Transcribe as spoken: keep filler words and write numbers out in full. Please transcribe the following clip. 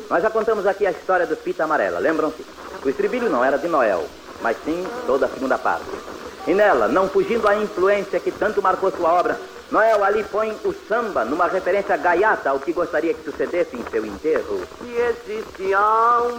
Nós já contamos aqui a história do Fita Amarela, lembram-se? O estribilho não era de Noel, mas sim toda a segunda parte. E nela, não fugindo à influência que tanto marcou sua obra, Noel ali põe o samba numa referência gaiata ao que gostaria que sucedesse em seu enterro. Se existe alma